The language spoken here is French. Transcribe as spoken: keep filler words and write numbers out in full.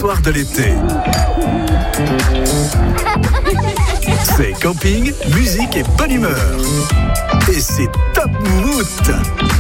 soirs de l'été. C'est camping, musique et bonne humeur. Et c'est Top Moumout.